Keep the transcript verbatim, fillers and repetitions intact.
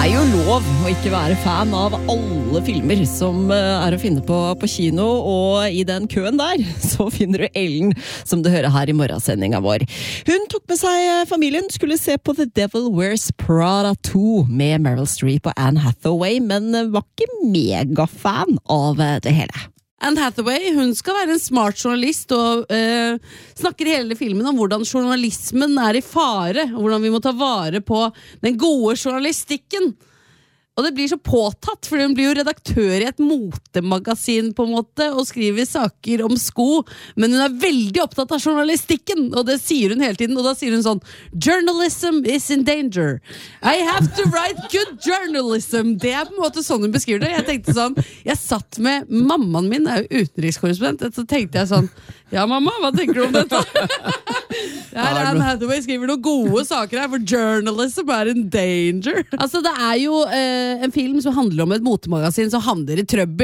er jo lov å ikke være fan av alle filmer som er å finne på på kino, og i den køen der så finner du Ellen, som du hører her i morgensendingen vår. Hun tok med seg familien, skulle se på The Devil Wears Prada to med Meryl Streep og Anne Hathaway, men var ikke megafan av det hele. Anne Hathaway, hun skal være en smart journalist og øh, snakker hele filmen om hvordan journalismen er i fare, og hvordan vi må ta vare på den gode journalistikken. Og det blir så påtatt, for hun blir jo redaktør i et motemagasin på en måte, og skriver saker om sko, men hun er veldig opptatt av journalistikken, og det sier hun hele tiden, og da sier hun sånn, journalism is in danger. I have to write good journalism. Det er på en måte sånn hun beskriver det. Jeg tenkte sånn, jeg satt med, mammaen min er jo utenrikskorrespondent, så tenkte jeg sånn, ja mamma, hva tenker du om dette? Her er Anne Hathaway skriver noen gode saker her, for journalism er in danger. Altså det er jo eh, en film som handler om et motemagasin som handler i trøbbel.